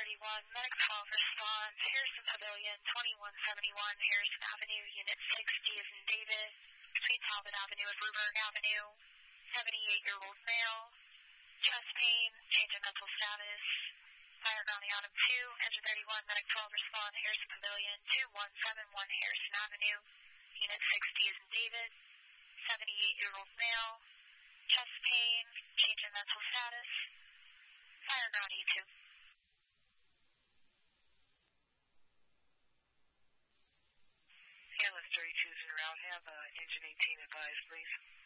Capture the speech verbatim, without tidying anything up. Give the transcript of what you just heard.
thirty-one, Medic twelve responds, Harrison Pavilion, twenty-one seventy-one, Harrison Avenue, Unit six, D as in David, between Talbot Avenue and Blueberg Avenue, seventy-eight-year-old male, chest pain, change in mental status, fire ground the item two, engine thirty-one, Medic twelve respond, Harrison Pavilion, two one seven one, Harrison Avenue, Unit six, D as in David, seventy-eight-year-old male, chest pain, change in mental status, fire ground E two. Ambulance thirty-two is en route. Have uh, engine eighteen advised, please.